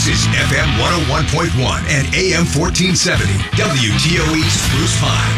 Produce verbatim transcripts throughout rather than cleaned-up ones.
This is F M one oh one point one and A M fourteen seventy, W T O E Spruce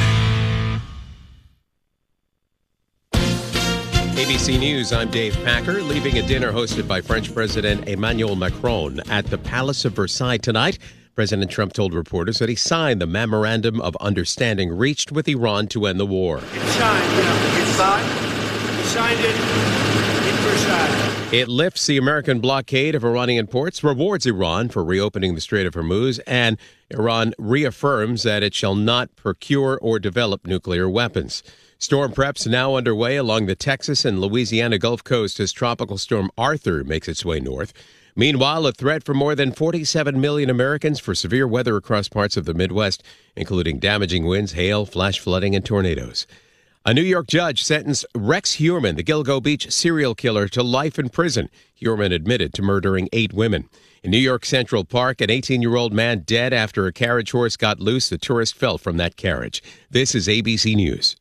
Pine. A B C News, I'm Dave Packer, leaving a dinner hosted by French President Emmanuel Macron at the Palace of Versailles tonight. President Trump told reporters that he signed the Memorandum of Understanding reached with Iran to end the war. It's signed. It's signed. He signed it in Versailles. It lifts the American blockade of Iranian ports, rewards Iran for reopening the Strait of Hormuz, and Iran reaffirms that it shall not procure or develop nuclear weapons. Storm preps now underway along the Texas and Louisiana Gulf Coast as Tropical Storm Arthur makes its way north. Meanwhile, a threat for more than forty-seven million Americans for severe weather across parts of the Midwest, including damaging winds, hail, flash flooding, and tornadoes. A New York judge sentenced Rex Heuermann, the Gilgo Beach serial killer, to life in prison. Heuermann admitted to murdering eight women. In New York Central Park, an eighteen-year-old man dead after a carriage horse got loose. The tourist fell from that carriage. This is A B C News.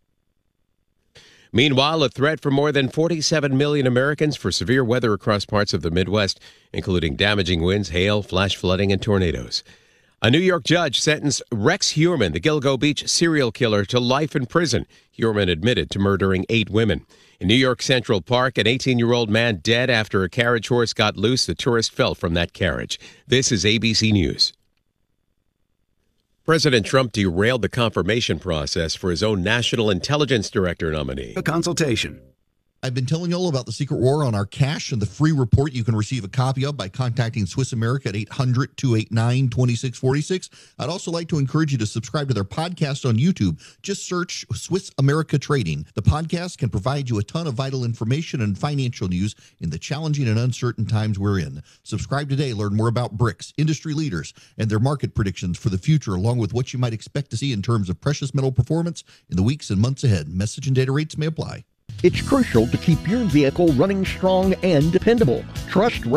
Meanwhile, a threat for more than forty-seven million Americans for severe weather across parts of the Midwest, including damaging winds, hail, flash flooding, and tornadoes. A New York judge sentenced Rex Heuermann, the Gilgo Beach serial killer, to life in prison. Heuermann admitted to murdering eight women. In New York Central Park, an eighteen-year-old man dead after a carriage horse got loose. The tourist fell from that carriage. This is A B C News. President Trump derailed the confirmation process for his own National Intelligence Director nominee. A consultation. I've been telling you all about the secret war on our cash and the free report you can receive a copy of by contacting Swiss America at eight hundred, two eight nine, two six four six. I'd also like to encourage you to subscribe to their podcast on YouTube. Just search Swiss America Trading. The podcast can provide you a ton of vital information and financial news in the challenging and uncertain times we're in. Subscribe today. Learn more about BRICS, industry leaders, and their market predictions for the future, along with what you might expect to see in terms of precious metal performance in the weeks and months ahead. Message and data rates may apply. It's crucial to keep your vehicle running strong and dependable. Trust